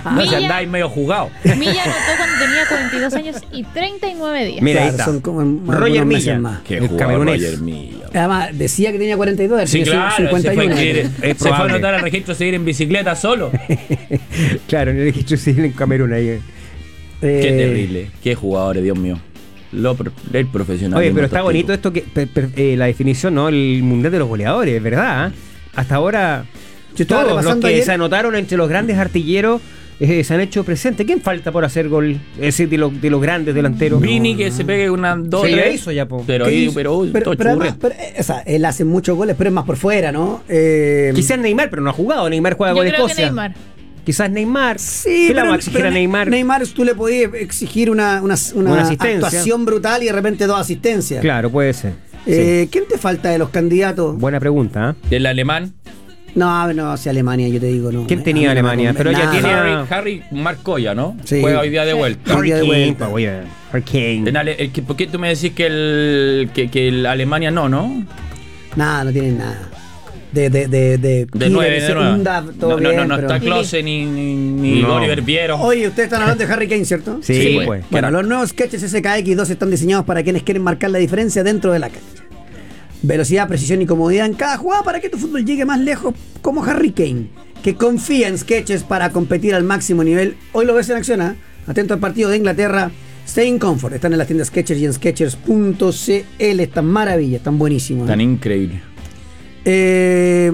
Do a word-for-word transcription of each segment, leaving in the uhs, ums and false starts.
No, si andáis medio jugado. Milla anotó cuando tenía cuarenta y dos años y treinta y nueve días. Mira, ahí Claro, está. son como más- Roger algunos meses Milla. más. Qué El jugador camerunés. Roger Milla. Además, decía que tenía cuarenta y dos, Sí, tenía claro, cincuenta y se fue, uno. a inscribir- Es se fue a probable. anotar al registro seguir en bicicleta solo. Claro, en el registro civil en Camerún ahí. Eh, Qué terrible. Qué jugadores, Dios mío. Lo, pro- el profesional. Oye, pero está bonito esto que per- per- eh, la definición, ¿no? El mundial de los goleadores, ¿verdad? Hasta ahora Yo estaba todos los repasando que ayer- se anotaron entre los grandes artilleros eh, se han hecho presentes. ¿Quién falta por hacer gol? Es decir, de, los de los grandes delanteros. Vini que se pegue una dos Sí, tres. ya hizo ya, po. Pero, ¿qué ahí- hizo? pero, pero, todo pero además, churre. pero, eh, o sea, él hace muchos goles, pero es más por fuera, ¿no? Eh, Quizás Neymar, pero no ha jugado. Neymar juega Yo con creo que Escocia. Neymar. Quizás Neymar. Sí, ¿Qué le pero, vamos a exigir pero a Neymar? Neymar, tú le podías exigir una, una, una Una asistencia. actuación brutal y de repente dos asistencias. Claro, puede ser. Eh, ¿Quién te falta de los candidatos? Sí. Buena pregunta, ¿eh? El alemán. No, no, hacia Alemania, yo te digo, no. ¿Quién A tenía mí no me Alemania? conven- Pero ya nada. tiene a- Harry, Harry marcó ya, ¿no? Sí. Juega hoy día de vuelta. Hoy día de Hurricane, vuelta. pa, oye, Hurricane. En Ale- el que- ¿Por qué tú me decís que el que, que el Alemania no, no? Nada, no tienen nada. De, de, de, de, De Killer, nueve, de nueve. segunda, todo No, no, bien, no, no pero- está Klose ni, ni, ni No. Oliver Viero. Oye, ustedes están hablando de Harry Kane, ¿cierto? Sí, Sí, pues. pues. Bueno, Carajo. los nuevos sketches S K X dos están diseñados para quienes quieren marcar la diferencia dentro de la cancha. Velocidad, precisión y comodidad en cada jugada para que tu fútbol llegue más lejos, como Harry Kane, que confía en sketches para competir al máximo nivel. Hoy lo ves en acción, ¿ah? Atento al partido de Inglaterra. Stay in Comfort. Están en las tiendas Skechers y en skechers punto c l. Están maravillas, están buenísimos. Tan increíble. Eh,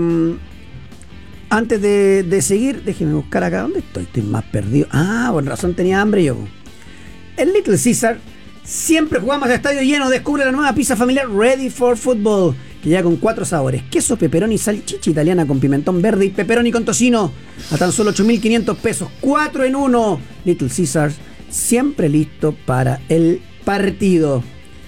antes de, de seguir, déjeme buscar acá. ¿Dónde estoy? Estoy más perdido. Ah, con razón tenía hambre yo. El Little Caesar. Siempre jugamos a estadio lleno. Descubre la nueva pizza familiar Ready for Football, que llega con cuatro sabores: queso, pepperoni, salchicha italiana con pimentón verde y pepperoni con tocino, a tan solo ocho mil quinientos pesos. Cuatro en uno. Little Caesars, siempre listo para el partido.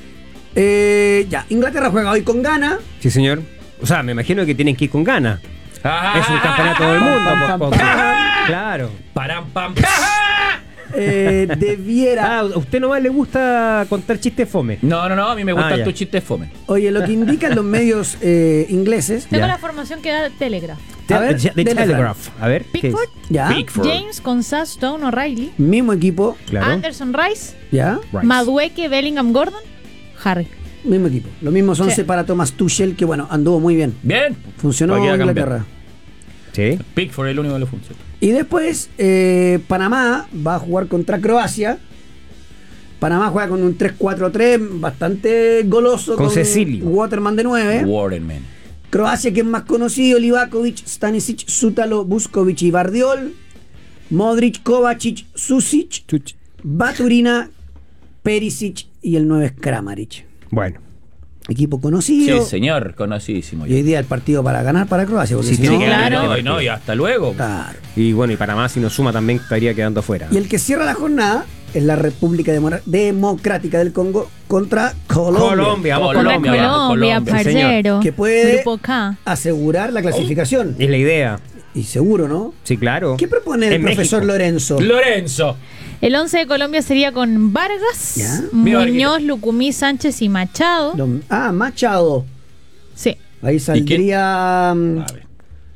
Eh, ya, Inglaterra juega hoy con Ghana. Sí, señor. O sea, me imagino que tienen que ir con ganas. Es un campeonato del mundo. pam, pues, pam, porque- pam. Claro. Param, pam. Eh, debiera. Ah, a usted nomás le gusta contar chistes fome. No, no, no, a mí me Ah, gustan ya. tus chistes fome. Oye, lo que indican los medios eh, ingleses. Tengo Ya. la formación que da Telegraph. A ver, The dele, Telegraph. A ver. ¿qué es? Pickford, Ya. Pickford. James, González, Stone, O'Reilly, Mismo equipo. Claro. Anderson, Rice, Ya. Rice. Madueke, Bellingham, Gordon, Harry. Mismo equipo. Los mismos once Sí. para Thomas Tuchel, que bueno, anduvo muy bien. Bien. Funcionó Cualquiera en cambia. Inglaterra. Sí. Pickford es el único que le funciona. Y después, eh, Panamá va a jugar contra Croacia. Panamá juega con un tres cuatro tres bastante goloso. Con Cecilio. Waterman de nueve. Waterman. Croacia, que es más conocido: Livakovic, Stanisic, Zútalo, Buskovic y Bardiol. Modric, Kovacic, Susic, Baturina, Perisic y el nueve es Kramaric. Bueno. Equipo Sí, conocido. señor, conocidísimo. Y hoy día el partido para ganar para Croacia. Porque Sí, si tiene no- que Claro. ganar. No, y no, y hasta luego. Claro. Y bueno, y Panamá, si nos suma, también estaría quedando afuera. Y el que cierra la jornada es la República Demora- Democrática del Congo contra Colombia. Colombia, vamos Contra Colombia, Colombia, vamos, Colombia, sí, señor. parcero. Que puede Grupo K. asegurar la clasificación. Es la idea. Y seguro, ¿no? Sí, claro. ¿Qué propone el En profesor México. Lorenzo? Lorenzo. El once de Colombia sería con Vargas, Ya. Mira, Muñoz, Lucumí, Sánchez y Machado. Lo- ah, Machado. Sí. Ahí saldría mm, A ver.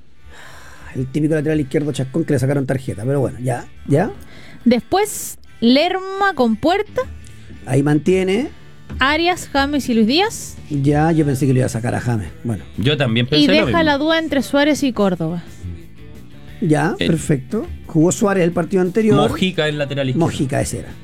el típico lateral izquierdo Chascón que le sacaron tarjeta. Pero bueno, ya, ya. Después, Lerma con Puerta, Ahí mantiene. Arias, James y Luis Díaz. Ya, yo pensé que le iba a sacar a James. Bueno, Yo también pensé Y lo deja mismo. la duda entre Suárez y Córdoba. ya, El- perfecto. Jugó Suárez el partido anterior. Mojica el lateral izquierdo. Mojica, ese era.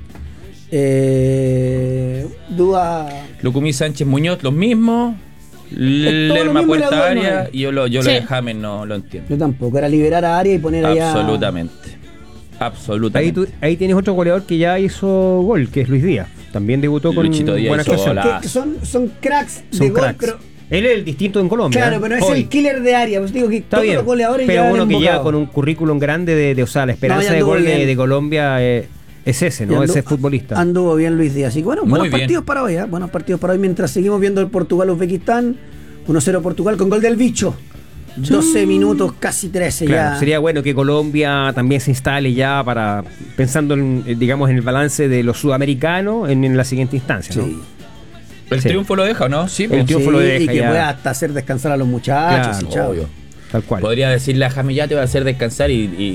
Eh, duda. Lucumí Sánchez Muñoz, los mismos. todo lo Lerma mismo y la Puerta duda, Área. ¿no? Y yo lo, yo lo Sí. de James no lo entiendo. Yo tampoco. Era liberar a Arias y poner allá. Absolutamente. Ahí, Absolutamente. tú- ahí tienes otro goleador que ya hizo gol, que es Luis Díaz. También debutó con Luchito Díaz buena hizo actuación. golazo. Que, que son, son cracks Son de gol, cracks. pero. Él es el distinto en Colombia. Claro, ¿eh? pero es Hoy. el killer de área. Pues digo que Está todos bien, los goleadores pero ya uno han que llega embocado. con un currículum grande de, de o sea, la esperanza ya de anduvo gol de, bien. de Colombia eh, es ese, Y ¿no? andu- Ese futbolista. Anduvo bien Luis Díaz. Así que bueno, Muy buenos bien. partidos para hoy, ¿eh? Buenos partidos para hoy mientras seguimos viendo el Portugal-Uzbekistán. uno cero Portugal con gol del bicho. doce minutos, casi trece Claro, ya. sería bueno que Colombia también se instale ya para pensando en, eh, digamos, en el balance de los sudamericanos en, en la siguiente instancia, ¿no? Sí. ¿El Sí. triunfo lo deja o no? Sí, El pues. triunfo lo deja y que ya. pueda hasta hacer descansar a los muchachos. Claro, y chao. Obvio. Tal cual. Podría decirle a James, ya te voy a hacer descansar y, y